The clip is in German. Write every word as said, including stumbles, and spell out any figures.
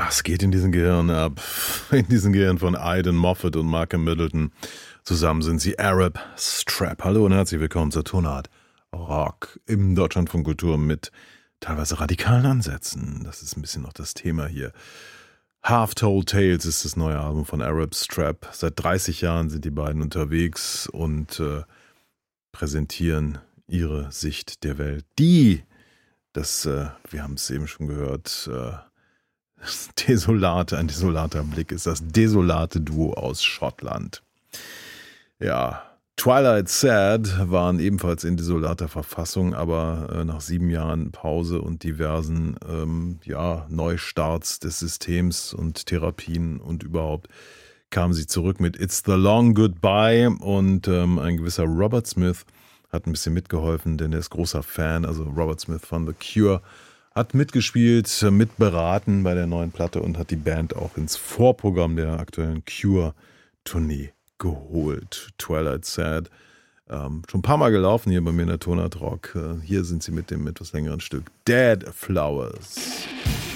Was geht in diesen Gehirn ab? In diesen Gehirn von Aidan Moffat und Malcolm Middleton. Zusammen sind sie Arab Strap. Hallo und herzlich willkommen zur Tonart Rock im Deutschlandfunk Kultur mit teilweise radikalen Ansätzen. Das ist ein bisschen noch das Thema hier. Half Told Tales ist das neue Album von Arab Strap. Seit dreißig Jahren sind die beiden unterwegs und äh, präsentieren ihre Sicht der Welt. Die, das, äh, wir haben es eben schon gehört, äh, das desolate, ein desolater Blick ist das desolate Duo aus Schottland. Ja, Twilight Sad waren ebenfalls in desolater Verfassung, aber äh, nach sieben Jahren Pause und diversen ähm, ja, Neustarts des Systems und Therapien und überhaupt kamen sie zurück mit It's the Long Goodbye und ähm, ein gewisser Robert Smith hat ein bisschen mitgeholfen, denn er ist großer Fan, also Robert Smith von The Cure, hat mitgespielt, mitberaten bei der neuen Platte und hat die Band auch ins Vorprogramm der aktuellen Cure-Tournee geholt. Twilight Sad. Ähm, schon ein paar Mal gelaufen hier bei mir in der Tonart Rock. Äh, hier sind sie mit dem etwas längeren Stück Dead Flowers.